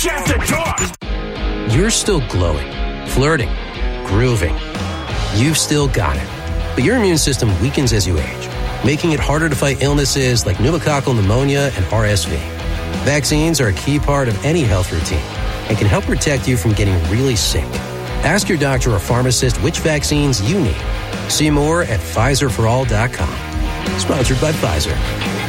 After Dark. You're still glowing, flirting, grooving. You've still got it. But your immune system weakens as you age, making it harder to fight illnesses like pneumococcal pneumonia and RSV. Vaccines are a key part of any health routine and can help protect you from getting really sick. Ask your doctor or pharmacist which vaccines you need. See more at PfizerForAll.com. Sponsored by Pfizer.